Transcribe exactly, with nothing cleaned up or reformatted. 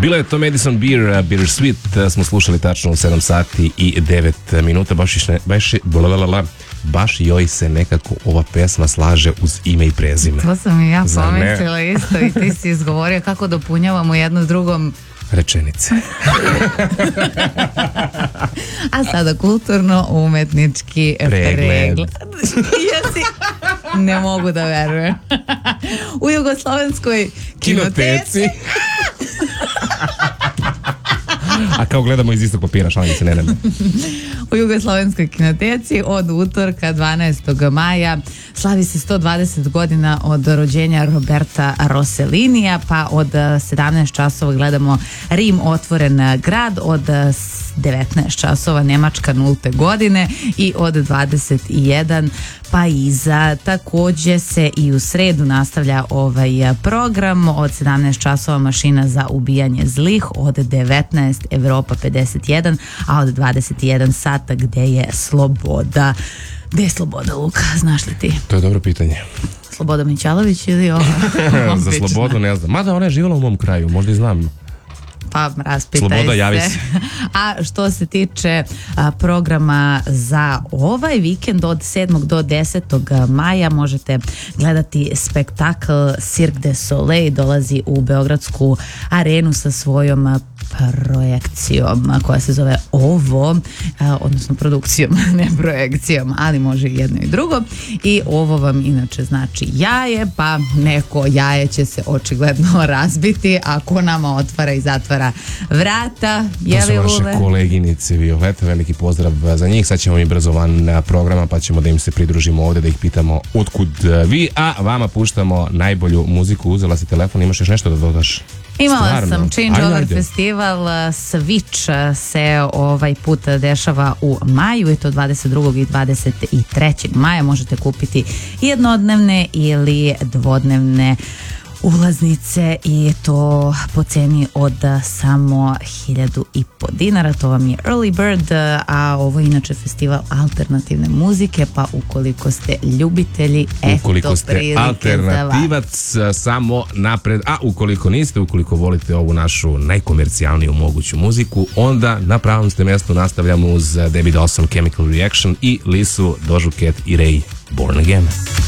Bilo je to Madison Beer, Bittersweet, smo slušali tačno u sedam sati i devet minuta, baš, išne, baš, blablabla, baš joj se nekako ova pesma slaže uz ime i prezime. To sam i ja pomislila isto i ti si izgovorio kako dopunjavamo jedno drugom rečenice. A sada kulturno-umetnički pregled. pregled. Jesi? Ne mogu da verujem. U jugoslovenskoj kinoteci. A kao gledamo iz istog papira, šalim se, ne nema. U jugoslovenskoj kinoteci od utorka dvanaestog maja slavi se sto dvadeset godina od rođenja Roberta Rossellinija, pa od sedamnaest časova gledamo Rim otvoren grad, od devetnaest časova Nemačka nulte godine i od dvadeset jedan pa iza. Takođe se i u sredu nastavlja ovaj program, od sedamnaest časova Mašina za ubijanje zlih, od devetnaest Evropa pedeset jedan, a od dvadeset jedan sata Gde je sloboda. Gde je sloboda, Luka, znaš li ti? To je dobro pitanje. Sloboda Mićalović ili ova? Za slobodu ne znam. Mada ona je živjela u mom kraju, možda i znam. Pa raspitaj Sloboda, se. javi se. A što se tiče a, programa za ovaj vikend od sedmog do desetog maja možete gledati spektakl Cirque du Soleil, dolazi u Beogradsku arenu sa svojom projekcijom koja se zove Ovo, a, odnosno produkcijom, ne projekcijom, ali može i jedno i drugo. I ovo vam inače znači jaje, pa neko jaje će se očigledno razbiti ako nama otvara i zatvara vrata. To su naše koleginice Violeta, veliki pozdrav za njih. Sad ćemo mi brzo van programa, pa ćemo da im se pridružimo ovde, da ih pitamo otkud vi, a vama puštamo najbolju muziku. Uzela si telefon, imaš još nešto da dodaš? Imala Stvarno? sam Changeover ajde, ajde. festival, Switch se ovaj put dešava u maju i to dvadeset drugog i dvadeset trećeg maja. Možete kupiti jednodnevne ili dvodnevne ulaznice i to po ceni od samo hiljadu i po dinara. To vam je Early Bird, a ovo je inače festival alternativne muzike, pa ukoliko ste ljubitelji, ukoliko eto ste prilike alternativac, samo napred, a ukoliko niste, ukoliko volite ovu našu najkomercijalniju moguću muziku, onda na pravom ste mjestu. Nastavljamo uz Debbie Dawson, Chemical Reaction i Lisu, Doja Cat i Ray, Born Again.